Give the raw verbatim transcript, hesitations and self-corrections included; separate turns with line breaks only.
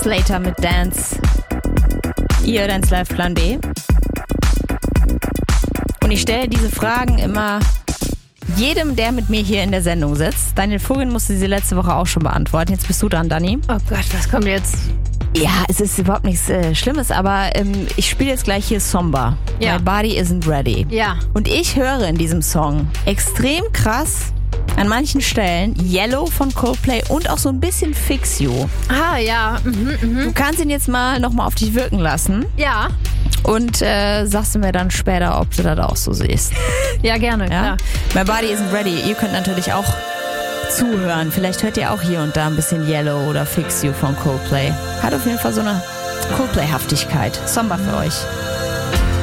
Slater mit Dance. Ihr Dance Live Plan B. Und ich stelle diese Fragen immer jedem, der mit mir hier in der Sendung sitzt. Daniel Vogel musste sie letzte Woche auch schon beantworten. Jetzt bist du dran, Dani.
Oh Gott, was kommt jetzt?
Ja, es ist überhaupt nichts äh, Schlimmes, aber ähm, ich spiele jetzt gleich hier Somber.
Ja.
My Body Isn't Ready.
Ja.
Und ich höre in diesem Song extrem krass an manchen Stellen Yellow von Coldplay und auch so ein bisschen Fix You.
Ah, ja. Mhm, mhm.
Du kannst ihn jetzt mal nochmal auf dich wirken lassen
Ja.
und äh, sagst du mir dann später, ob du das auch so siehst.
Ja, gerne,
Ja?
klar.
My Body Isn't Ready. Ihr könnt natürlich auch zuhören. Vielleicht hört ihr auch hier und da ein bisschen Yellow oder Fix You von Coldplay. Hat auf jeden Fall so eine Coldplay-Haftigkeit. Somber für euch.